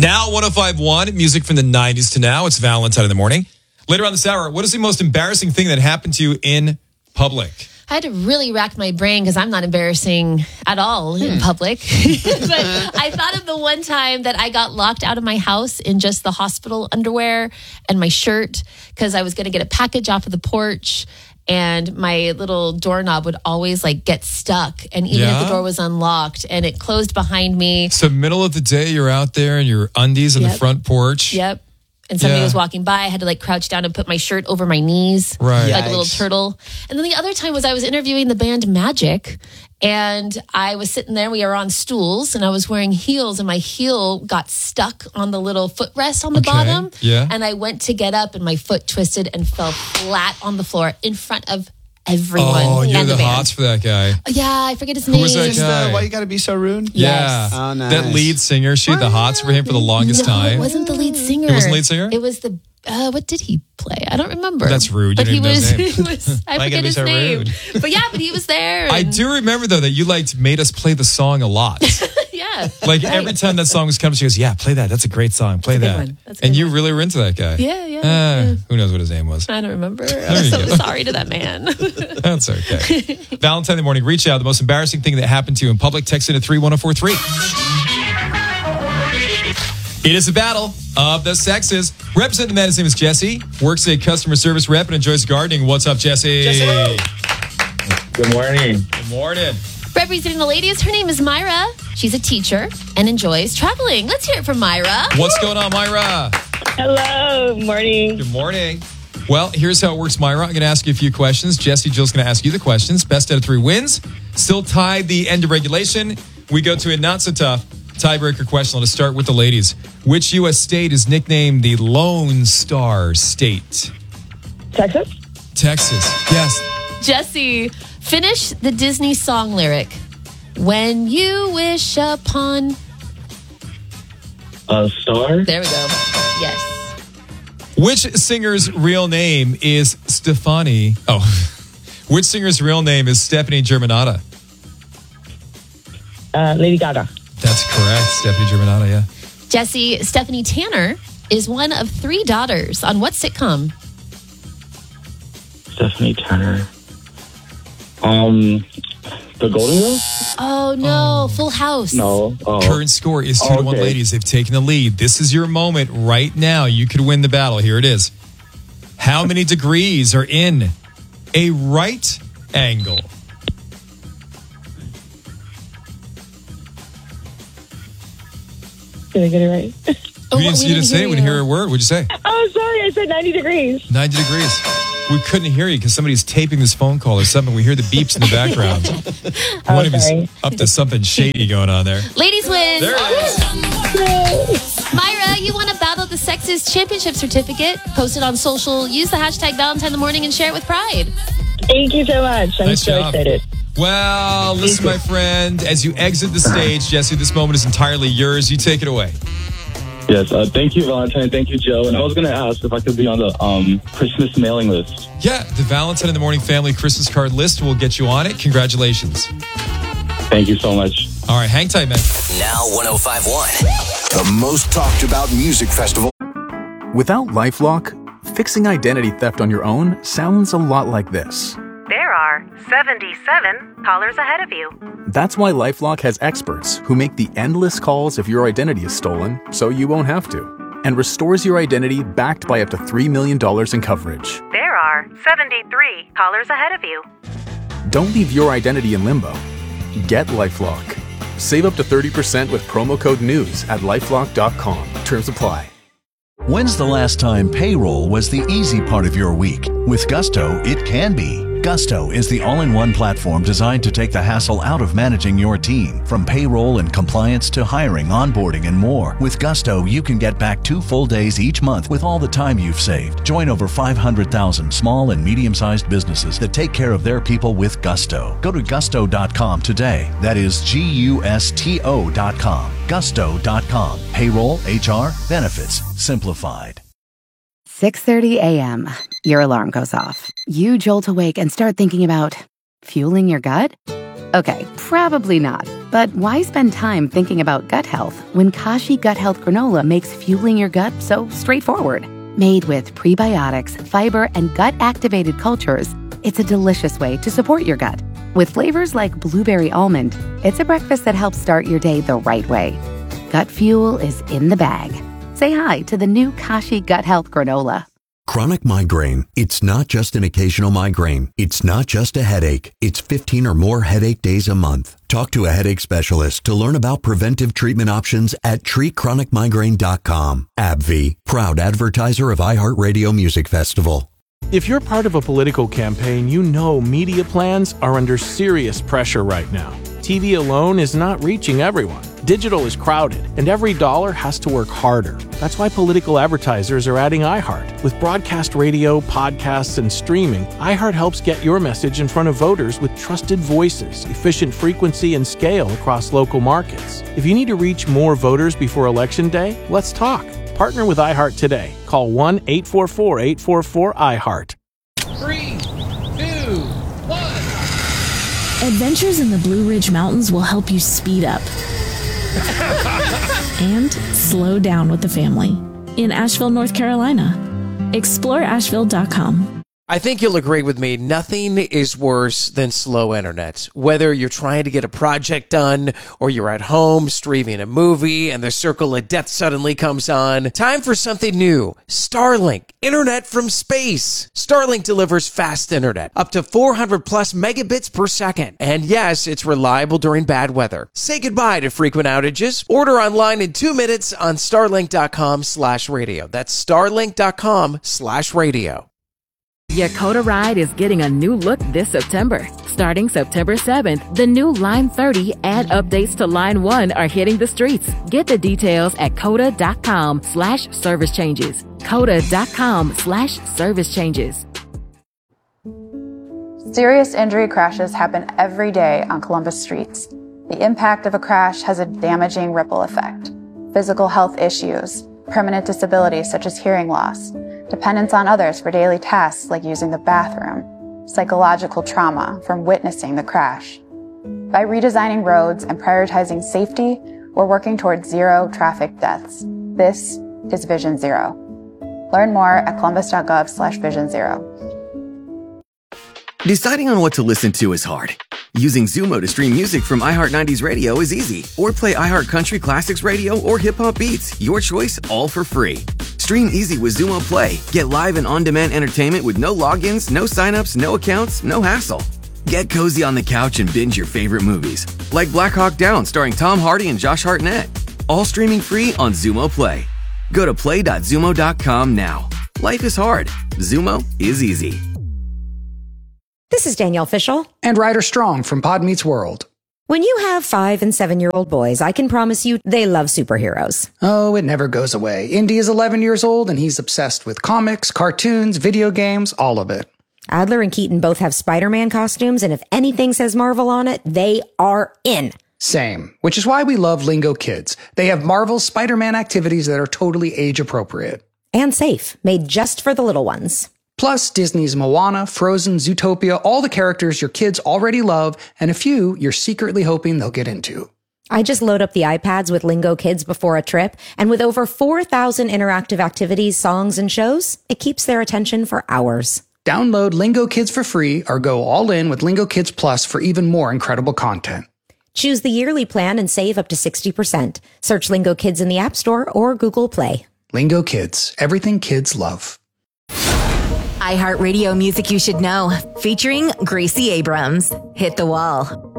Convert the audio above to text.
Now 105.1, music from the 90s to now. It's Valentine in the morning. Later on this hour, what is the most embarrassing thing that happened to you in public? I had to really rack my brain because I'm not embarrassing at all in public. But I thought of the one time that I got locked out of my house in just the hospital underwear and my shirt because I was going to get a package off of the porch. And my little doorknob would always get stuck. And even if the door was unlocked and it closed behind me. So middle of the day, you're out there in your undies on the front porch. Yep. And somebody was walking by. I had to crouch down and put my shirt over my knees. Right. Like a little turtle. And then the other time was I was interviewing the band Magic. And I was sitting there. We were on stools. And I was wearing heels. And my heel got stuck on the little footrest on the bottom. Yeah. And I went to get up. And my foot twisted and fell flat on the floor in front of everyone. Oh, you're and the band. hots for that guy. Yeah, I forget his name. Who was that guy? Why you gotta be so rude? Yeah. Oh, nice. That lead singer. She had the hots for him for the longest time. It wasn't the lead singer. It wasn't the lead singer? It was the... what did he play? I don't remember. That's rude. But You he don't even know was, his name. he was. I Why you gotta forget be his so name. rude? But he was there. I do remember, though, that you made us play the song a lot. Yeah. Every time that song was coming, she goes, yeah, play that. That's a great song. Play That's a that. good one. That's a good And you one. really were into that guy. Yeah. Who knows what his name was? I don't remember. There I'm you so go. sorry to that man. That's okay. Valentine in the morning, reach out. The most embarrassing thing that happened to you in public, text in at 31043. It is a battle of the sexes. Representing the man, his name is Jesse. Works a customer service rep and enjoys gardening. What's up, Jesse? Good morning. Good morning. Representing the ladies, her name is Myra. She's a teacher and enjoys traveling. Let's hear it from Myra. What's going on, Myra? Hello. Morning. Good morning. Well, here's how it works, Myra. I'm going to ask you a few questions. Jesse, Jill's going to ask you the questions. Best out of 3 wins. Still tied the end of regulation. We go to a not-so-tough tiebreaker question. Let's start with the ladies. Which U.S. state is nicknamed the Lone Star State? Texas? Texas. Yes. Jesse, finish the Disney song lyric. When you wish upon... A star? There we go. Yes. Which singer's real name is Stefani? Oh. Which singer's real name is Stephanie Germanotta? Lady Gaga. That's correct. Stephanie Germanotta, yeah. Jesse, Stephanie Tanner is one of 3 daughters on what sitcom? Stephanie Turner. The Golden Girls? Oh, no. Full House. No. Oh. Current score is 2-1, Okay. ladies. They've taken the lead. This is your moment right now. You could win the battle. Here it is. How many degrees are in a right angle? Did I get it right? Oh, You didn't say it. We didn't hear a word. What'd you say? Oh, sorry. I said 90 degrees. 90 degrees. We couldn't hear you because somebody's taping this phone call or something. We hear the beeps in the background. One of you sorry. up to something shady going on there. Ladies win. There it is. Myra, you won a Battle of the Sexes championship certificate. Post it on social. Use the hashtag Valentine in the morning and share it with pride. Thank you so much. I'm Nice so job. excited. Well, listen, my friend, as you exit the stage, Jesse, this moment is entirely yours. You take it away. Yes, thank you, Valentine. Thank you, Joe. And I was going to ask if I could be on the Christmas mailing list. Yeah, the Valentine in the Morning Family Christmas card list will get you on it. Congratulations. Thank you so much. All right, hang tight, man. Now 105.1, the most talked about music festival. Without LifeLock, fixing identity theft on your own sounds a lot like this. There are 77 callers ahead of you. That's why LifeLock has experts who make the endless calls if your identity is stolen so you won't have to, and restores your identity backed by up to $3 million in coverage. There are 73 callers ahead of you. Don't leave your identity in limbo. Get LifeLock. Save up to 30% with promo code NEWS at LifeLock.com. Terms apply. When's the last time payroll was the easy part of your week? With Gusto, it can be. Gusto is the all-in-one platform designed to take the hassle out of managing your team. From payroll and compliance to hiring, onboarding, and more. With Gusto, you can get back 2 full days each month with all the time you've saved. Join over 500,000 small and medium-sized businesses that take care of their people with Gusto. Go to gusto.com today. That is GUSTO.com. Gusto.com. Payroll, HR, benefits, simplified. 6:30 a.m. Your alarm goes off. You jolt awake and start thinking about fueling your gut? Okay, probably not. But why spend time thinking about gut health when Kashi Gut Health Granola makes fueling your gut so straightforward? Made with prebiotics, fiber, and gut-activated cultures, it's a delicious way to support your gut. With flavors like blueberry almond, it's a breakfast that helps start your day the right way. Gut fuel is in the bag. Say hi to the new Kashi Gut Health Granola. Chronic migraine. It's not just an occasional migraine. It's not just a headache. It's 15 or more headache days a month. Talk to a headache specialist to learn about preventive treatment options at treatchronicmigraine.com. AbbVie, proud advertiser of iHeartRadio Music Festival. If you're part of a political campaign, you know media plans are under serious pressure right now. TV alone is not reaching everyone. Digital is crowded, and every dollar has to work harder. That's why political advertisers are adding iHeart. With broadcast radio, podcasts, and streaming, iHeart helps get your message in front of voters with trusted voices, efficient frequency, and scale across local markets. If you need to reach more voters before Election Day, let's talk. Partner with iHeart today. Call 1-844-844-iHeart. 3, 2, 1. Adventures in the Blue Ridge Mountains will help you speed up and slow down with the family in Asheville, North Carolina. Explore Asheville.com. I think you'll agree with me. Nothing is worse than slow internet. Whether you're trying to get a project done or you're at home streaming a movie and the circle of death suddenly comes on. Time for something new. Starlink. Internet from space. Starlink delivers fast internet. Up to 400 plus megabits per second. And yes, it's reliable during bad weather. Say goodbye to frequent outages. Order online in 2 minutes on starlink.com/radio. That's starlink.com/radio. Yakota Ride is getting a new look this September. Starting September 7th, the new Line 30 and updates to Line 1 are hitting the streets. Get the details at coda.com/service changes. coda.com/service changes. Serious injury crashes happen every day on Columbus streets. The impact of a crash has a damaging ripple effect. Physical health issues, permanent disabilities such as hearing loss, dependence on others for daily tasks like using the bathroom, psychological trauma from witnessing the crash. By redesigning roads and prioritizing safety, we're working towards zero traffic deaths. This is Vision Zero. Learn more at columbus.gov/Vision Zero. Deciding on what to listen to is hard. Using Zumo to stream music from iHeart 90s Radio is easy. Or play iHeart Country Classics Radio or Hip Hop Beats. Your choice, all for free. Stream easy with Zumo Play. Get live and on-demand entertainment with no logins, no signups, no accounts, no hassle. Get cozy on the couch and binge your favorite movies. Like Black Hawk Down starring Tom Hardy and Josh Hartnett. All streaming free on Zumo Play. Go to play.zumo.com now. Life is hard. Zumo is easy. This is Danielle Fishel. And Ryder Strong from Pod Meets World. When you have 5- and 7-year-old boys, I can promise you they love superheroes. Oh, it never goes away. Indy is 11 years old and he's obsessed with comics, cartoons, video games, all of it. Adler and Keaton both have Spider-Man costumes, and if anything says Marvel on it, they are in. Same, which is why we love Lingo Kids. They have Marvel's Spider-Man activities that are totally age-appropriate. And safe, made just for the little ones. Plus, Disney's Moana, Frozen, Zootopia, all the characters your kids already love, and a few you're secretly hoping they'll get into. I just load up the iPads with Lingo Kids before a trip, and with over 4,000 interactive activities, songs, and shows, it keeps their attention for hours. Download Lingo Kids for free or go all in with Lingo Kids Plus for even more incredible content. Choose the yearly plan and save up to 60%. Search Lingo Kids in the App Store or Google Play. Lingo Kids, everything kids love. iHeartRadio Music You Should Know, featuring Gracie Abrams. Hit the Wall.